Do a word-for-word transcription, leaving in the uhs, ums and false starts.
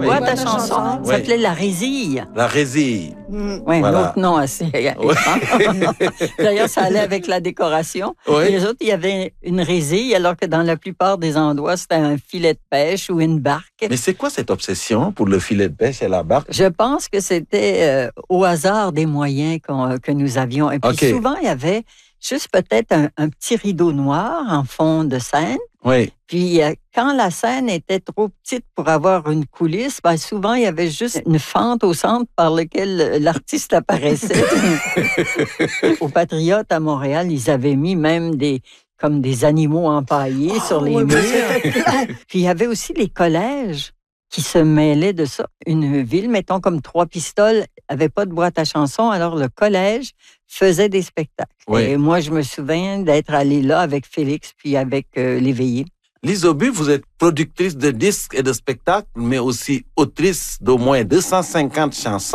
Oui. boîte à chansons. Oui. Ça s'appelait La Résille. La Résille. Oui, Voilà. un autre nom assez étrange. D'ailleurs, ça allait avec la décoration. Oui. Et les autres, il y avait une résille, alors que dans la plupart des endroits, c'était un filet de pêche ou une barque. Mais c'est quoi cette obsession pour le filet de pêche et la barque? Je pense que c'était euh, au hasard des moyens qu'on, que nous avions. Et puis OK. souvent, il y avait juste peut-être un, un petit rideau noir en fond de scène. Oui. Puis, euh, quand la scène était trop petite pour avoir une coulisse, ben, souvent, il y avait juste une fente au centre par laquelle l'artiste apparaissait. Au Patriote à Montréal, ils avaient mis même des comme des animaux empaillés Oh, sur les oui, murs. oui, Puis, il y avait aussi les collèges qui se mêlaient de ça. Une ville, mettons comme Trois-Pistoles, n'avait pas de boîte à chansons, alors le collège faisait des spectacles. Oui. Et moi, je me souviens d'être allée là avec Félix, puis avec euh, l'éveillé. Lise Aubu, vous êtes productrice de disques et de spectacles, mais aussi autrice d'au moins deux cent cinquante chansons.